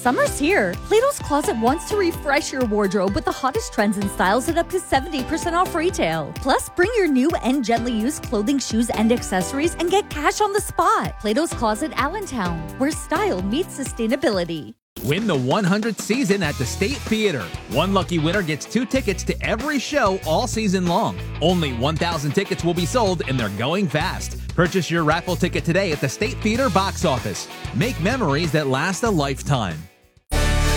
Summer's here. Plato's Closet wants to refresh your wardrobe with the hottest trends and styles at up to 70% off retail. Plus, bring your new and gently used clothing, shoes, and accessories and get cash on the spot. Plato's Closet Allentown, where style meets sustainability. Win the 100th season at the State Theater. One lucky winner gets 2 tickets to every show all season long. Only 1,000 tickets will be sold, and they're going fast. Purchase your raffle ticket today at the State Theater box office. Make memories that last a lifetime.